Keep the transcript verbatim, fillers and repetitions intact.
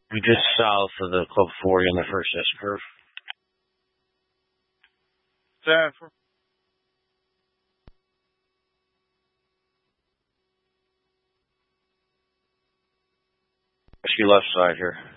We just south of the Club forty on the first S curve. Ten for Rescue left side here.